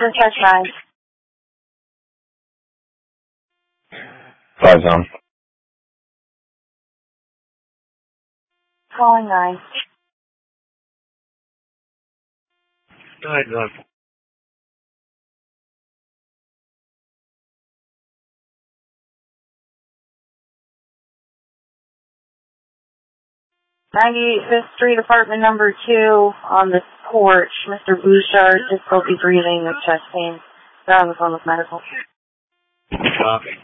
Dispatch 9. 5 zone. Calling 9. Go ahead, go ahead. Fifth Street, apartment number 2, on the porch. Mr. Bouchard, difficulty breathing with chest pain. They're on the phone with medical. Copy.